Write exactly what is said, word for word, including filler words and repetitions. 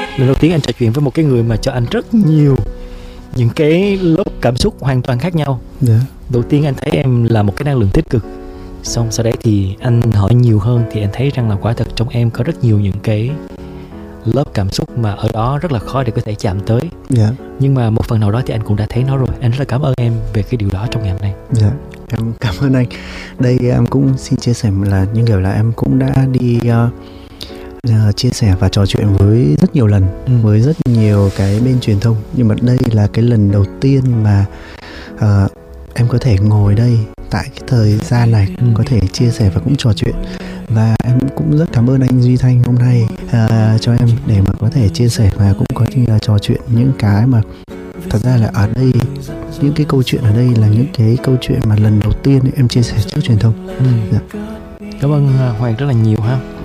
lần đầu tiên anh trò chuyện với một cái người mà cho anh rất nhiều những cái lớp cảm xúc hoàn toàn khác nhau. Yeah. Đầu tiên anh thấy em là một cái năng lượng tích cực, xong sau đấy thì anh hỏi nhiều hơn thì anh thấy rằng là quả thật trong em có rất nhiều những cái lớp cảm xúc mà ở đó rất là khó để có thể chạm tới. Yeah. Nhưng mà một phần nào đó thì anh cũng đã thấy nó rồi. Anh rất là cảm ơn em về cái điều đó trong ngày hôm nay. Yeah. Em cảm ơn anh. Đây em cũng xin chia sẻ là như kiểu là em cũng đã đi uh, uh, chia sẻ và trò chuyện với rất nhiều lần, ừ. với rất nhiều cái bên truyền thông. Nhưng mà đây là cái lần đầu tiên mà uh, em có thể ngồi đây tại cái thời gian này, ừ. có thể chia sẻ và cũng trò chuyện. Và em cũng rất cảm ơn anh Duy Thanh hôm nay uh, cho em để mà có thể chia sẻ và cũng có như là trò chuyện những cái mà thật ra là ở đây, những cái câu chuyện ở đây là những cái câu chuyện mà lần đầu tiên em chia sẻ trước truyền thông. Ừ. Dạ. Cảm ơn Hoàng rất là nhiều ha.